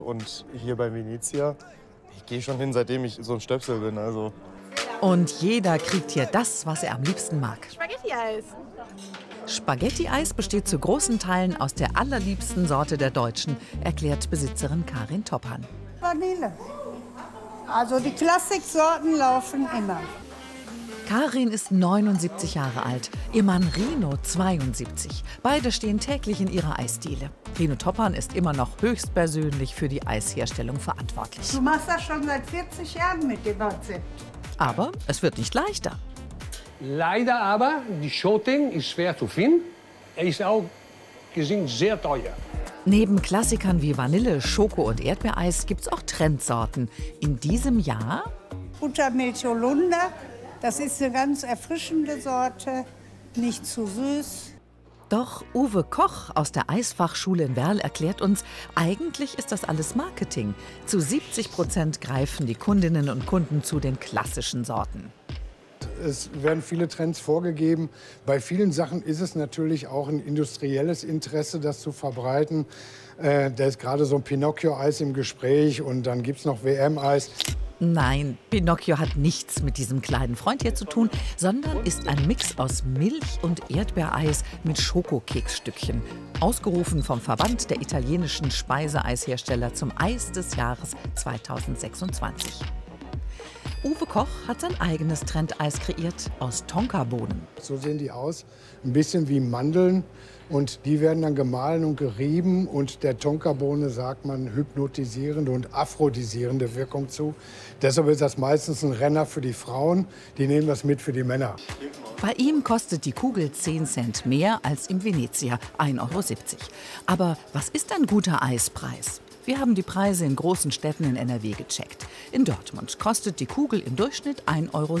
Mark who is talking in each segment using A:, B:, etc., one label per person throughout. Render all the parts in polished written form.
A: Und hier bei Venezia, ich gehe schon hin, seitdem ich so ein Stöpsel bin. Also.
B: Und jeder kriegt hier das, was er am liebsten mag.
C: Spaghetti-Eis.
B: Spaghetti-Eis besteht zu großen Teilen aus der allerliebsten Sorte der Deutschen, erklärt Besitzerin Karin Toppan.
D: Vanille. Also die Klassiksorten laufen immer.
B: Karin ist 79 Jahre alt, ihr Mann Rino 72. Beide stehen täglich in ihrer Eisdiele. Rino Toppan ist immer noch höchstpersönlich für die Eisherstellung verantwortlich.
D: Du machst das schon seit 40 Jahren mit dem Rezept.
B: Aber es wird nicht leichter.
E: Leider aber, die Schoting ist schwer zu finden. Er ist auch gesehen sehr teuer.
B: Neben Klassikern wie Vanille, Schoko und Erdbeereis gibt es auch Trendsorten. In diesem Jahr
D: Buttermilch Holunder, das ist eine ganz erfrischende Sorte, nicht zu süß.
B: Doch Uwe Koch aus der Eisfachschule in Werl erklärt uns, eigentlich ist das alles Marketing. Zu 70% greifen die Kundinnen und Kunden zu den klassischen Sorten.
F: Es werden viele Trends vorgegeben. Bei vielen Sachen ist es natürlich auch ein industrielles Interesse, das zu verbreiten. Da ist gerade so ein Pinocchio-Eis im Gespräch und dann gibt es noch WM-Eis.
B: Nein, Pinocchio hat nichts mit diesem kleinen Freund hier zu tun, sondern ist ein Mix aus Milch- und Erdbeereis mit Schokokeksstückchen. Ausgerufen vom Verband der italienischen Speiseeishersteller zum Eis des Jahres 2026. Uwe Koch hat sein eigenes Trendeis kreiert aus Tonkabohnen.
F: So sehen die aus, ein bisschen wie Mandeln. Und die werden dann gemahlen und gerieben. Und der Tonkabohne sagt man hypnotisierende und aphrodisierende Wirkung zu. Deshalb ist das meistens ein Renner für die Frauen. Die nehmen das mit für die Männer.
B: Bei ihm kostet die Kugel 10 Cent mehr als im Venezia, 1,70 Euro. Aber was ist ein guter Eispreis? Wir haben die Preise in großen Städten in NRW gecheckt. In Dortmund kostet die Kugel im Durchschnitt 1,57 Euro.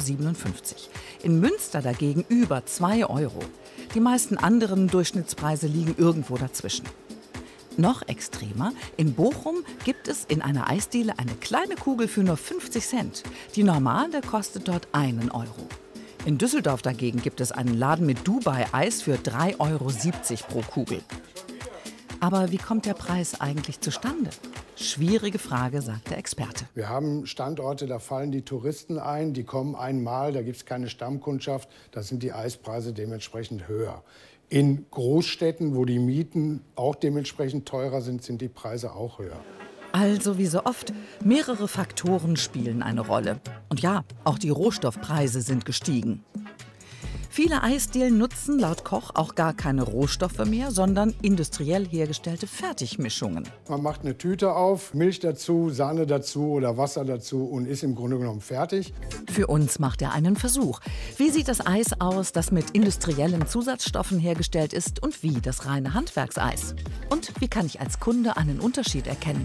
B: In Münster dagegen über 2 Euro. Die meisten anderen Durchschnittspreise liegen irgendwo dazwischen. Noch extremer, in Bochum gibt es in einer Eisdiele eine kleine Kugel für nur 50 Cent. Die normale kostet dort 1 Euro. In Düsseldorf dagegen gibt es einen Laden mit Dubai-Eis für 3,70 Euro pro Kugel. Aber wie kommt der Preis eigentlich zustande? Schwierige Frage, sagt der Experte.
F: Wir haben Standorte, da fallen die Touristen ein, die kommen einmal, da gibt es keine Stammkundschaft, da sind die Eispreise dementsprechend höher. In Großstädten, wo die Mieten auch dementsprechend teurer sind, sind die Preise auch höher.
B: Also wie so oft, mehrere Faktoren spielen eine Rolle. Und ja, auch die Rohstoffpreise sind gestiegen. Viele Eisdielen nutzen laut Koch auch gar keine Rohstoffe mehr, sondern industriell hergestellte Fertigmischungen.
F: Man macht eine Tüte auf, Milch dazu, Sahne dazu oder Wasser dazu und ist im Grunde genommen fertig.
B: Für uns macht er einen Versuch. Wie sieht das Eis aus, das mit industriellen Zusatzstoffen hergestellt ist und wie das reine Handwerkseis? Und wie kann ich als Kunde einen Unterschied erkennen?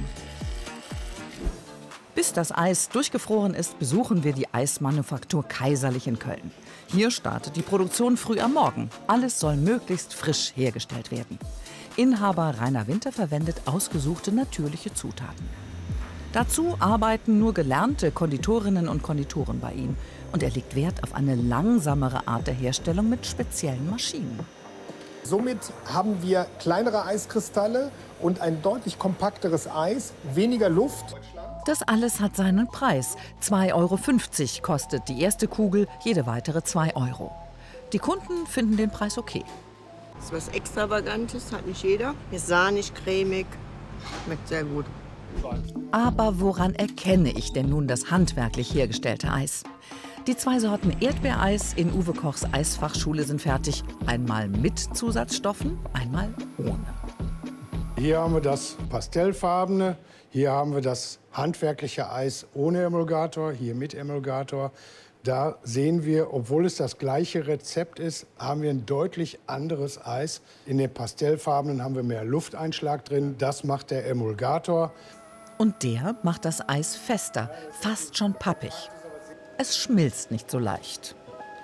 B: Bis das Eis durchgefroren ist, besuchen wir die Eismanufaktur Kaiserlich in Köln. Hier startet die Produktion früh am Morgen. Alles soll möglichst frisch hergestellt werden. Inhaber Rainer Winter verwendet ausgesuchte natürliche Zutaten. Dazu arbeiten nur gelernte Konditorinnen und Konditoren bei ihm. Und er legt Wert auf eine langsamere Art der Herstellung mit speziellen Maschinen.
G: Somit haben wir kleinere Eiskristalle und ein deutlich kompakteres Eis, weniger Luft.
B: Das alles hat seinen Preis. 2,50 Euro kostet die erste Kugel, jede weitere 2 Euro. Die Kunden finden den Preis okay.
C: Das ist was Extravagantes, hat nicht jeder. Ist sahnig, cremig, schmeckt sehr gut.
B: Aber woran erkenne ich denn nun das handwerklich hergestellte Eis? Die 2 Sorten Erdbeereis in Uwe Kochs Eisfachschule sind fertig. Einmal mit Zusatzstoffen, einmal ohne.
F: Hier haben wir das pastellfarbene, hier haben wir das handwerkliche Eis ohne Emulgator, hier mit Emulgator. Da sehen wir, obwohl es das gleiche Rezept ist, haben wir ein deutlich anderes Eis. In den pastellfarbenen haben wir mehr Lufteinschlag drin, das macht der Emulgator.
B: Und der macht das Eis fester, fast schon pappig. Es schmilzt nicht so leicht.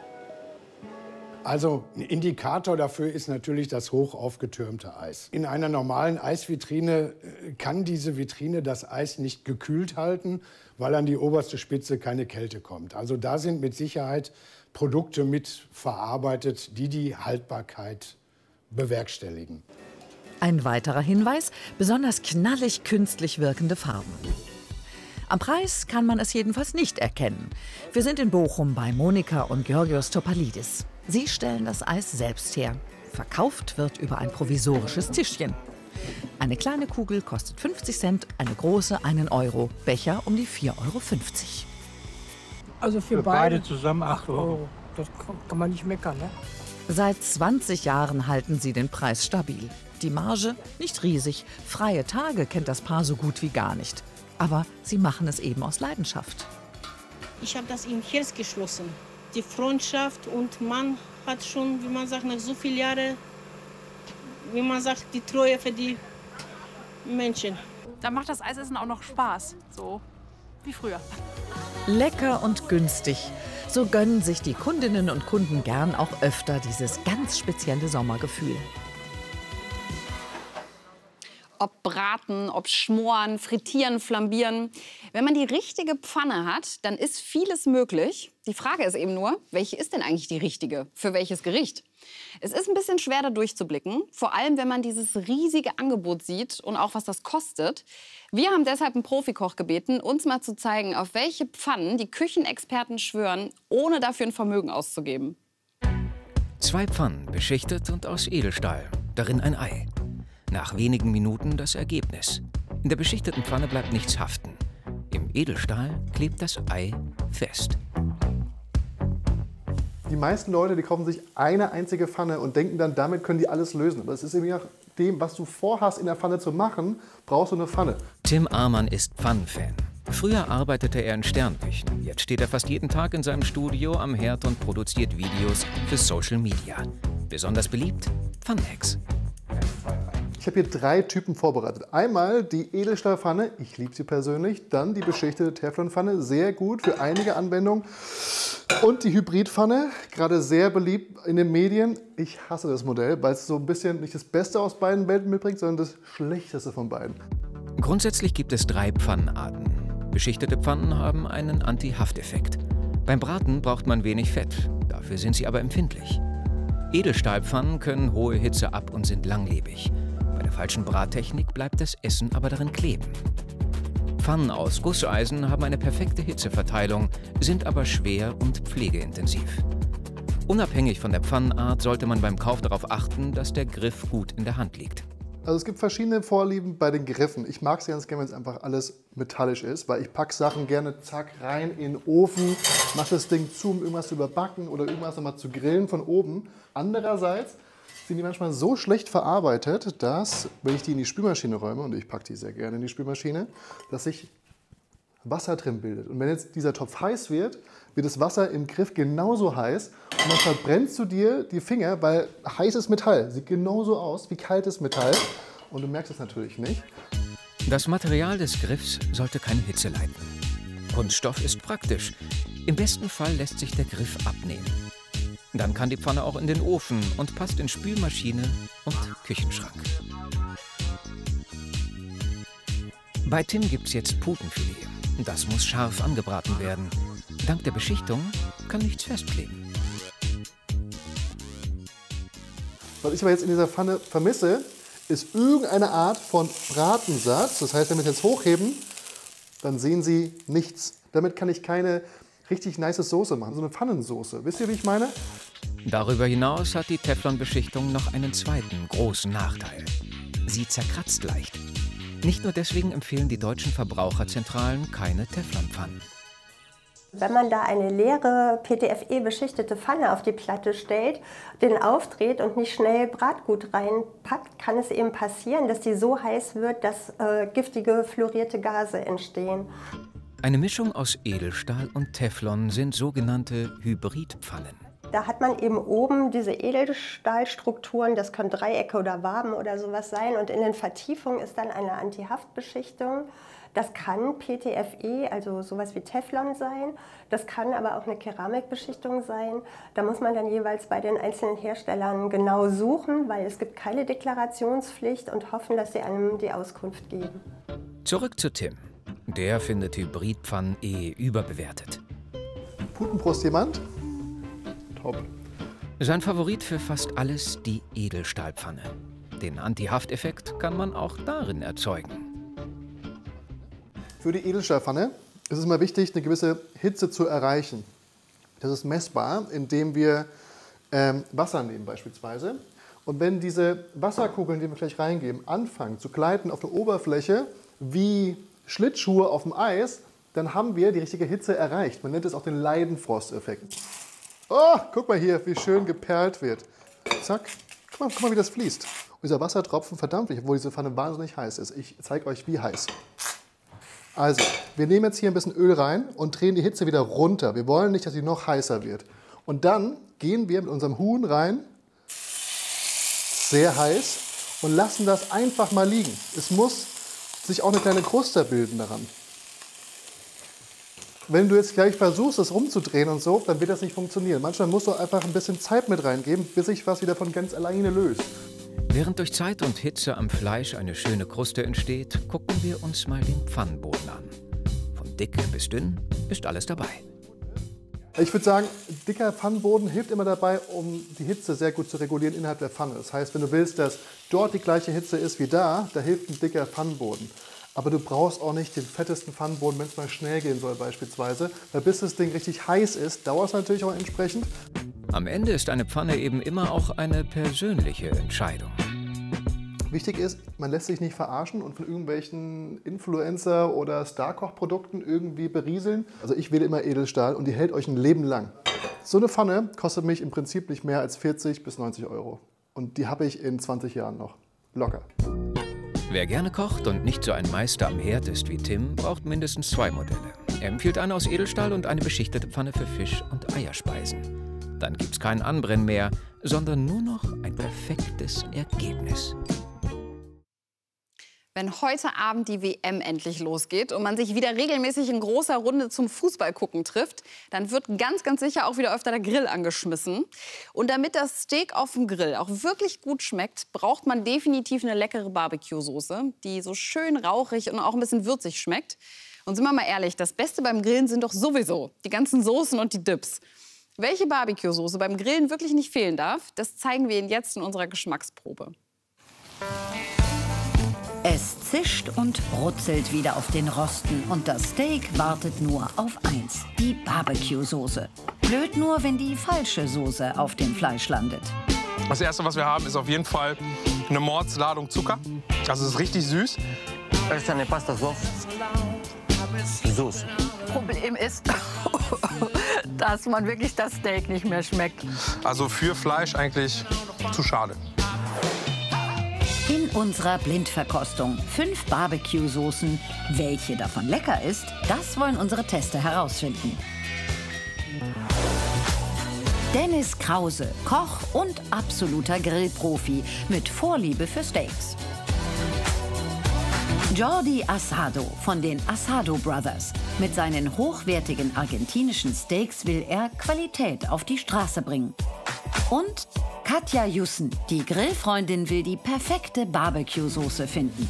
F: Also ein Indikator dafür ist natürlich das hoch aufgetürmte Eis. In einer normalen Eisvitrine kann diese Vitrine das Eis nicht gekühlt halten, weil an die oberste Spitze keine Kälte kommt. Also da sind mit Sicherheit Produkte mit verarbeitet, die die Haltbarkeit bewerkstelligen.
B: Ein weiterer Hinweis: besonders knallig künstlich wirkende Farben. Am Preis kann man es jedenfalls nicht erkennen. Wir sind in Bochum bei Monika und Georgios Topalidis. Sie stellen das Eis selbst her. Verkauft wird über ein provisorisches Tischchen. Eine kleine Kugel kostet 50 Cent, eine große 1 Euro, Becher um die 4,50 Euro.
H: Also für beide zusammen 8 Euro. Das kann man nicht meckern, ne?
B: Seit 20 Jahren halten sie den Preis stabil. Die Marge nicht riesig. Freie Tage kennt das Paar so gut wie gar nicht. Aber sie machen es eben aus Leidenschaft.
I: Ich habe das im Herz geschlossen. Die Freundschaft und man hat schon, wie man sagt, nach so vielen Jahren, wie man sagt, die Treue für die Menschen.
J: Da macht das Eisessen auch noch Spaß, so wie früher.
B: Lecker und günstig. So gönnen sich die Kundinnen und Kunden gern auch öfter dieses ganz spezielle Sommergefühl.
K: Ob braten, ob schmoren, frittieren, flambieren. Wenn man die richtige Pfanne hat, dann ist vieles möglich. Die Frage ist eben nur, welche ist denn eigentlich die richtige? Für welches Gericht? Es ist ein bisschen schwer, da durchzublicken. Vor allem, wenn man dieses riesige Angebot sieht und auch, was das kostet. Wir haben deshalb einen Profikoch gebeten, uns mal zu zeigen, auf welche Pfannen die Küchenexperten schwören, ohne dafür ein Vermögen auszugeben.
L: 2 Pfannen, beschichtet und aus Edelstahl. Darin ein Ei. Nach wenigen Minuten das Ergebnis. In der beschichteten Pfanne bleibt nichts haften. Im Edelstahl klebt das Ei fest.
M: Die meisten Leute, die kaufen sich eine einzige Pfanne und denken dann, damit können die alles lösen. Aber es ist eben nach dem, was du vorhast, in der Pfanne zu machen, brauchst du eine Pfanne.
L: Tim Amann ist Pfannenfan. Früher arbeitete er in Sternküchen. Jetzt steht er fast jeden Tag in seinem Studio am Herd und produziert Videos für Social Media. Besonders beliebt Pfannenhacks.
M: Ich habe hier 3 Typen vorbereitet. Einmal die Edelstahlpfanne, ich liebe sie persönlich. Dann die beschichtete Teflonpfanne, sehr gut für einige Anwendungen. Und die Hybridpfanne, gerade sehr beliebt in den Medien. Ich hasse das Modell, weil es so ein bisschen nicht das Beste aus beiden Welten mitbringt, sondern das Schlechteste von beiden.
L: Grundsätzlich gibt es 3 Pfannenarten. Beschichtete Pfannen haben einen Anti-Hafteffekt. Beim Braten braucht man wenig Fett, dafür sind sie aber empfindlich. Edelstahlpfannen können hohe Hitze ab und sind langlebig. Bei der falschen Brattechnik bleibt das Essen aber darin kleben. Pfannen aus Gusseisen haben eine perfekte Hitzeverteilung, sind aber schwer und pflegeintensiv. Unabhängig von der Pfannenart sollte man beim Kauf darauf achten, dass der Griff gut in der Hand liegt.
M: Also es gibt verschiedene Vorlieben bei den Griffen. Ich mag es ganz gerne, wenn es einfach alles metallisch ist, weil ich packe Sachen gerne zack rein in den Ofen, mache das Ding zu, um irgendwas zu überbacken oder irgendwas nochmal zu grillen von oben. Andererseits sind die manchmal so schlecht verarbeitet, dass, wenn ich die in die Spülmaschine räume, und ich packe die sehr gerne in die Spülmaschine, dass sich Wasser drin bildet. Und wenn jetzt dieser Topf heiß wird, wird das Wasser im Griff genauso heiß und dann verbrennst du dir die Finger, weil heißes Metall sieht genauso aus wie kaltes Metall und du merkst es natürlich nicht.
L: Das Material des Griffs sollte keine Hitze leiden. Kunststoff ist praktisch. Im besten Fall lässt sich der Griff abnehmen. Dann kann die Pfanne auch in den Ofen und passt in Spülmaschine und Küchenschrank. Bei Tim gibt's jetzt Putenfilet. Das muss scharf angebraten werden. Dank der Beschichtung kann nichts festkleben.
M: Was ich aber jetzt in dieser Pfanne vermisse, ist irgendeine Art von Bratensatz. Das heißt, wenn wir es jetzt hochheben, dann sehen Sie nichts. Damit kann ich keine richtig nice Soße machen, so eine Pfannensoße. Wisst ihr, wie ich meine?
L: Darüber hinaus hat die Teflonbeschichtung noch einen zweiten großen Nachteil. Sie zerkratzt leicht. Nicht nur deswegen empfehlen die deutschen Verbraucherzentralen keine Teflonpfannen.
N: Wenn man da eine leere PTFE-beschichtete Pfanne auf die Platte stellt, den aufdreht und nicht schnell Bratgut reinpackt, kann es eben passieren, dass die so heiß wird, dass giftige fluorierte Gase entstehen.
L: Eine Mischung aus Edelstahl und Teflon sind sogenannte Hybridpfannen.
N: Da hat man eben oben diese Edelstahlstrukturen, das können Dreiecke oder Waben oder sowas sein. Und in den Vertiefungen ist dann eine Antihaftbeschichtung. Das kann PTFE, also sowas wie Teflon sein. Das kann aber auch eine Keramikbeschichtung sein. Da muss man dann jeweils bei den einzelnen Herstellern genau suchen, weil es gibt keine Deklarationspflicht und hoffen, dass sie einem die Auskunft geben.
L: Zurück zu Tim. Der findet Hybridpfannen überbewertet.
M: Putenbrust jemand? Top.
L: Sein Favorit für fast alles die Edelstahlpfanne. Den Anti-Hafteffekt kann man auch darin erzeugen.
M: Für die Edelstahlpfanne ist es immer wichtig, eine gewisse Hitze zu erreichen. Das ist messbar, indem wir Wasser nehmen beispielsweise. Und wenn diese Wasserkugeln, die wir gleich reingeben, anfangen zu gleiten auf der Oberfläche wie Schlittschuhe auf dem Eis, dann haben wir die richtige Hitze erreicht. Man nennt es auch den Leidenfrost-Effekt. Oh, guck mal hier, wie schön geperlt wird. Zack, guck mal, wie das fließt. Und dieser Wassertropfen verdampft nicht, obwohl diese Pfanne wahnsinnig heiß ist. Ich zeige euch, wie heiß. Also, wir nehmen jetzt hier ein bisschen Öl rein und drehen die Hitze wieder runter. Wir wollen nicht, dass sie noch heißer wird. Und dann gehen wir mit unserem Huhn rein, sehr heiß, und lassen das einfach mal liegen. Es muss sich auch eine kleine Kruste bilden daran. Wenn du jetzt gleich versuchst, es rumzudrehen und so, dann wird das nicht funktionieren. Manchmal musst du einfach ein bisschen Zeit mit reingeben, bis sich was wieder von ganz alleine löst.
L: Während durch Zeit und Hitze am Fleisch eine schöne Kruste entsteht, gucken wir uns mal den Pfannenboden an. Von dick bis dünn ist alles dabei.
M: Ich würde sagen, dicker Pfannenboden hilft immer dabei, um die Hitze sehr gut zu regulieren innerhalb der Pfanne. Das heißt, wenn du willst, dass dort die gleiche Hitze ist wie da hilft ein dicker Pfannenboden. Aber du brauchst auch nicht den fettesten Pfannenboden, wenn es mal schnell gehen soll beispielsweise. Weil bis das Ding richtig heiß ist, dauert es natürlich auch entsprechend.
L: Am Ende ist eine Pfanne eben immer auch eine persönliche Entscheidung.
M: Wichtig ist, man lässt sich nicht verarschen und von irgendwelchen Influencer- oder Starkoch-Produkten irgendwie berieseln. Also ich wähle immer Edelstahl und die hält euch ein Leben lang. So eine Pfanne kostet mich im Prinzip nicht mehr als 40 bis 90 Euro. Und die habe ich in 20 Jahren noch. Locker.
L: Wer gerne kocht und nicht so ein Meister am Herd ist wie Tim, braucht mindestens 2 Modelle. Er empfiehlt eine aus Edelstahl und eine beschichtete Pfanne für Fisch- und Eierspeisen. Dann gibt's kein Anbrennen mehr, sondern nur noch ein perfektes Ergebnis.
K: Wenn heute Abend die WM endlich losgeht und man sich wieder regelmäßig in großer Runde zum Fußballgucken trifft, dann wird ganz, ganz sicher auch wieder öfter der Grill angeschmissen. Und damit das Steak auf dem Grill auch wirklich gut schmeckt, braucht man definitiv eine leckere Barbecue-Soße, die so schön rauchig und auch ein bisschen würzig schmeckt. Und sind wir mal ehrlich, das Beste beim Grillen sind doch sowieso die ganzen Soßen und die Dips. Welche Barbecue-Soße beim Grillen wirklich nicht fehlen darf, das zeigen wir Ihnen jetzt in unserer Geschmacksprobe.
O: Es zischt und brutzelt wieder auf den Rosten und das Steak wartet nur auf eins, die Barbecue-Soße. Blöd nur, wenn die falsche Soße auf dem Fleisch landet.
P: Das Erste, was wir haben, ist auf jeden Fall eine Mordsladung Zucker. Also es ist richtig süß.
Q: Es ist eine Pasta Sauce.
R: Problem ist, dass man wirklich das Steak nicht mehr schmeckt.
P: Also für Fleisch eigentlich zu schade.
O: In unserer Blindverkostung 5 Barbecue-Soßen. Welche davon lecker ist, das wollen unsere Tester herausfinden. Dennis Krause, Koch und absoluter Grillprofi mit Vorliebe für Steaks. Jordi Asado von den Asado Brothers. Mit seinen hochwertigen argentinischen Steaks will er Qualität auf die Straße bringen. Und Katja Jussen, die Grillfreundin, will die perfekte Barbecue-Soße finden.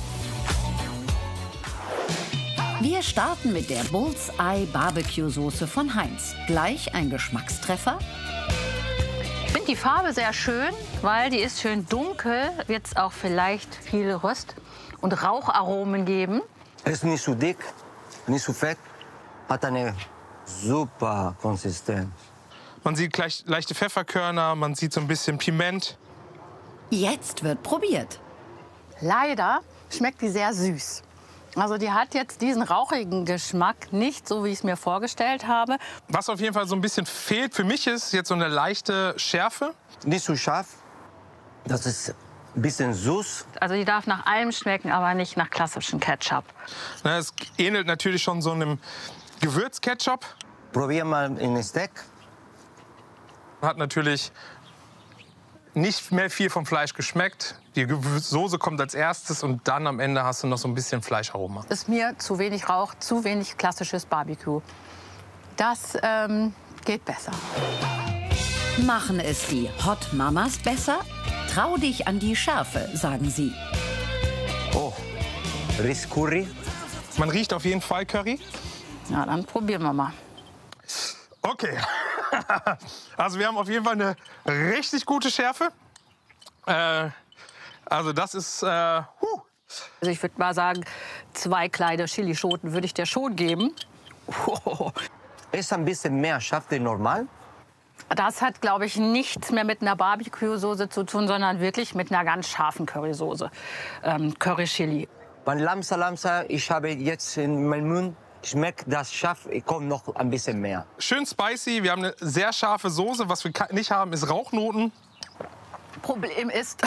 O: Wir starten mit der Bullseye Barbecue-Soße von Heinz. Gleich ein Geschmackstreffer.
R: Ich finde die Farbe sehr schön, weil die ist schön dunkel. Wird es auch vielleicht viel Röst- und Raucharomen geben.
Q: Es ist nicht so dick, nicht so fett, hat eine super Konsistenz.
P: Man sieht gleich leichte Pfefferkörner, man sieht so ein bisschen Piment.
O: Jetzt wird probiert.
R: Leider schmeckt die sehr süß. Also die hat jetzt diesen rauchigen Geschmack nicht, so wie ich es mir vorgestellt habe.
P: Was auf jeden Fall so ein bisschen fehlt für mich ist jetzt so eine leichte Schärfe.
Q: Nicht so scharf, das ist ein bisschen süß.
R: Also die darf nach allem schmecken, aber nicht nach klassischem Ketchup.
P: Es ähnelt natürlich schon so einem Gewürzketchup.
Q: Probier mal in Steak.
P: Hat natürlich nicht mehr viel vom Fleisch geschmeckt. Die Soße kommt als erstes und dann am Ende hast du noch so ein bisschen Fleischaroma.
R: Ist mir zu wenig Rauch, zu wenig klassisches Barbecue. Das geht besser.
O: Machen es die Hot Mamas besser? Trau dich an die Schärfe, sagen sie.
Q: Oh, Riescurry.
P: Man riecht auf jeden Fall Curry.
R: Na, dann probieren wir mal.
P: Okay. Also wir haben auf jeden Fall eine richtig gute Schärfe. Also das ist,
R: Also ich würde mal sagen, 2 kleine Chilischoten würde ich dir schon geben.
Q: Ist ein bisschen mehr scharf als normal.
R: Das hat, glaube ich, nichts mehr mit einer Barbecue-Soße zu tun, sondern wirklich mit einer ganz scharfen Currysoße. Curry-Chili.
Q: Beim Lamsa Lamsa, ich habe jetzt in meinem Mund, schmeckt das scharf, kommt noch ein bisschen mehr.
P: Schön spicy, wir haben eine sehr scharfe Soße. Was wir nicht haben, ist Rauchnoten.
R: Problem ist,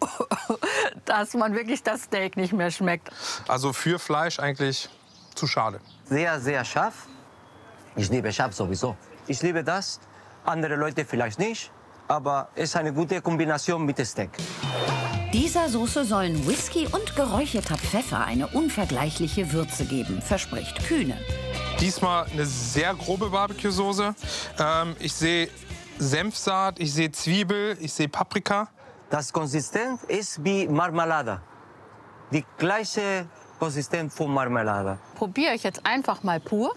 R: dass man wirklich das Steak nicht mehr schmeckt.
P: Also für Fleisch eigentlich zu schade.
Q: Sehr, sehr scharf. Ich liebe scharf sowieso. Ich liebe das. Andere Leute vielleicht nicht. Aber es ist eine gute Kombination mit dem Steak.
O: Dieser Soße sollen Whisky und geräucherter Pfeffer eine unvergleichliche Würze geben, verspricht Kühne.
P: Diesmal eine sehr grobe Barbecue-Soße. Ich sehe Senfsaat, ich sehe Zwiebel, ich sehe Paprika.
Q: Das Konsistenz ist wie Marmelade. Die gleiche Konsistenz von Marmelade.
R: Probiere ich jetzt einfach mal pur.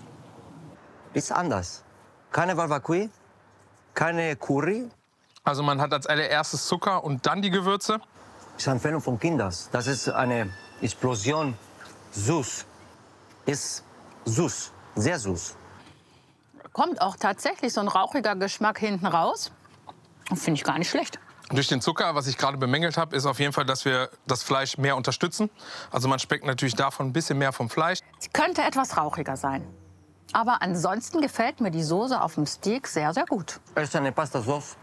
Q: Ist anders. Keine Barbecue, keine Curry.
P: Also man hat als allererstes Zucker und dann die Gewürze.
Q: Das ist eine Empfehlung von Kindern. Das ist eine Explosion. Süß. Ist süß. Sehr süß.
R: Kommt auch tatsächlich so ein rauchiger Geschmack hinten raus. Finde ich gar nicht schlecht.
P: Durch den Zucker, was ich gerade bemängelt habe, ist auf jeden Fall, dass wir das Fleisch mehr unterstützen. Also man schmeckt natürlich davon ein bisschen mehr vom Fleisch.
R: Sie könnte etwas rauchiger sein. Aber ansonsten gefällt mir die Soße auf dem Steak sehr, sehr gut.
Q: Es ist eine Pasta-Sauce.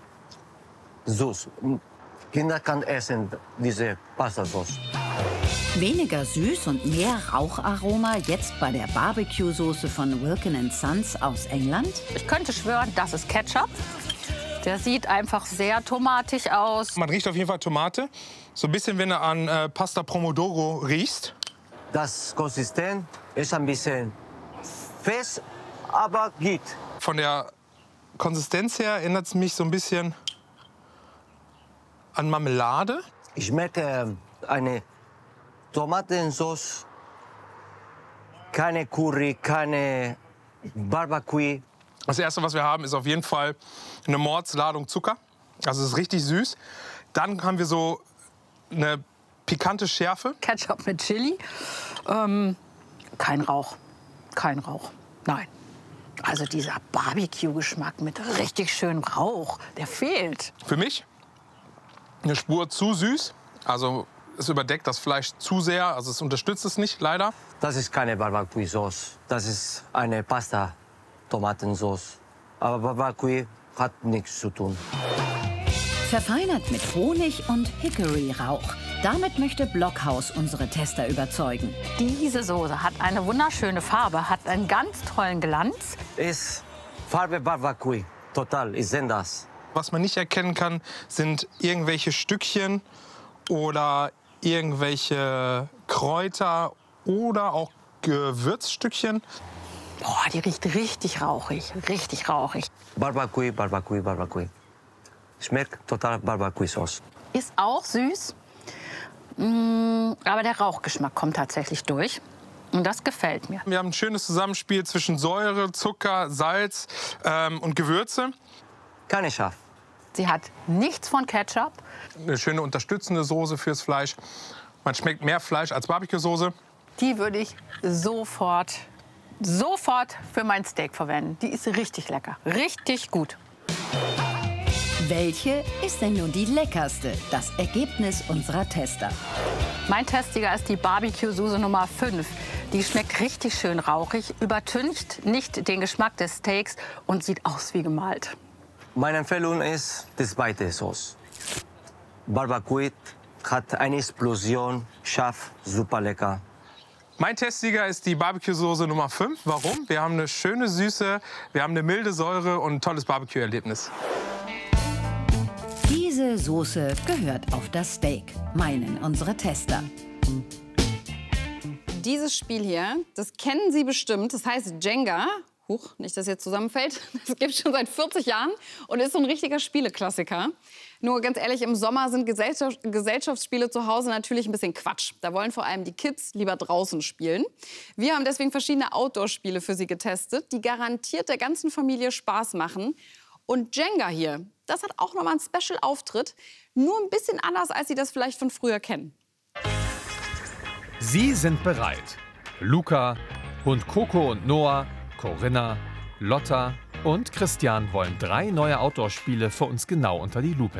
Q: Süß. Kinder können essen diese Pasta-Sauce.
O: Weniger süß und mehr Raucharoma jetzt bei der Barbecue-Soße von Wilkin & Sons aus England.
R: Ich könnte schwören, das ist Ketchup. Der sieht einfach sehr tomatig aus.
P: Man riecht auf jeden Fall Tomate. So ein bisschen, wenn du an Pasta Pomodoro riechst.
Q: Das Konsistenz ist ein bisschen fest, aber geht.
P: Von der Konsistenz her erinnert es mich so ein bisschen an Marmelade.
Q: Ich merke eine Tomatensauce, keine Curry, keine Barbecue.
P: Das Erste, was wir haben, ist auf jeden Fall eine Mordsladung Zucker. Also es ist richtig süß. Dann haben wir so eine pikante Schärfe.
R: Ketchup mit Chili. Kein Rauch. Kein Rauch. Nein. Also dieser Barbecue-Geschmack mit richtig schönem Rauch, der fehlt.
P: Für mich eine Spur zu süß. Also es überdeckt das Fleisch zu sehr. Also es unterstützt es nicht, leider.
Q: Das ist keine Barbecue-Sauce. Das ist eine Pasta-Tomatensauce. Aber Barbecue hat nichts zu tun.
O: Verfeinert mit Honig und Hickory-Rauch. Damit möchte Blockhaus unsere Tester überzeugen.
R: Diese Soße hat eine wunderschöne Farbe, hat einen ganz tollen Glanz.
Q: Ist Farbe Barbecue. Total, ich sehe das.
P: Was man nicht erkennen kann, sind irgendwelche Stückchen oder irgendwelche Kräuter oder auch Gewürzstückchen.
R: Boah, die riecht richtig rauchig, richtig rauchig.
Q: Barbecue, Barbecue, Barbecue. Schmeckt total Barbecue-Sauce.
R: Ist auch süß, aber der Rauchgeschmack kommt tatsächlich durch. Und das gefällt mir.
P: Wir haben ein schönes Zusammenspiel zwischen Säure, Zucker, Salz und Gewürze.
Q: Keine scharf.
R: Sie hat nichts von Ketchup.
P: Eine schöne unterstützende Soße fürs Fleisch. Man schmeckt mehr Fleisch als Barbecue-Soße.
R: Die würde ich sofort für mein Steak verwenden. Die ist richtig lecker, richtig gut.
O: Welche ist denn nun die leckerste? Das Ergebnis unserer Tester.
R: Mein Testsieger ist die Barbecue-Soße Nummer 5. Die schmeckt richtig schön rauchig, übertüncht nicht den Geschmack des Steaks und sieht aus wie gemalt.
Q: Meine Empfehlung ist die zweite Sauce. Barbecue hat eine Explosion, scharf, super lecker.
P: Mein Testsieger ist die Barbecue-Soße Nummer 5. Warum? Wir haben eine schöne Süße, wir haben eine milde Säure und ein tolles Barbecue-Erlebnis.
O: Diese Soße gehört auf das Steak, meinen unsere Tester.
K: Dieses Spiel hier, das kennen Sie bestimmt, das heißt Jenga. Huch, nicht, dass jetzt zusammenfällt. Das gibt es schon seit 40 Jahren und ist so ein richtiger Spieleklassiker. Nur ganz ehrlich, im Sommer sind Gesellschaftsspiele zu Hause natürlich ein bisschen Quatsch. Da wollen vor allem die Kids lieber draußen spielen. Wir haben deswegen verschiedene Outdoor-Spiele für Sie getestet, die garantiert der ganzen Familie Spaß machen. Und Jenga hier, das hat auch nochmal einen Special-Auftritt. Nur ein bisschen anders, als Sie das vielleicht von früher kennen.
S: Sie sind bereit. Luca, Hund Coco und Noah, Corinna, Lotta und Christian wollen 3 neue Outdoor-Spiele für uns genau unter die Lupe